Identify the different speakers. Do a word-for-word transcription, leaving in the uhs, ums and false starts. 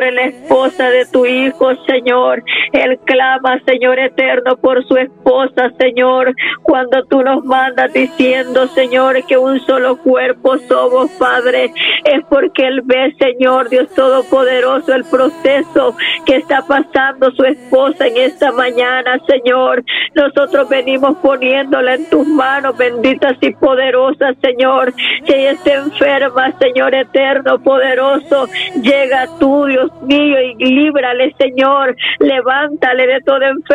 Speaker 1: la esposa de tu Hijo, Señor. Él clama, Señor eterno, por su esposa, Señor. Cuando tú nos mandas diciendo, Señor, que un solo cuerpo somos, Padre, es porque Él ve, Señor Dios Todopoderoso, el proceso que está pasando su esposa en esta mañana, Señor. Nosotros venimos poniéndola en tus manos, benditas y poderosas, Señor. Si ella está enferma, Señor eterno, poderoso, llega tú, Dios mío, y líbrale, Señor. Levántale de toda enfermedad.